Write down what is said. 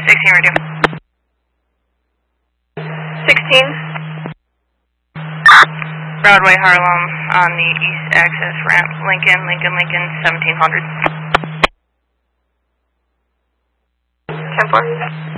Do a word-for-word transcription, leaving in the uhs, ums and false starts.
sixteen radio. sixteen. Broadway Harlem on the east access ramp, Lincoln, Lincoln, Lincoln, seventeen hundred. ten four.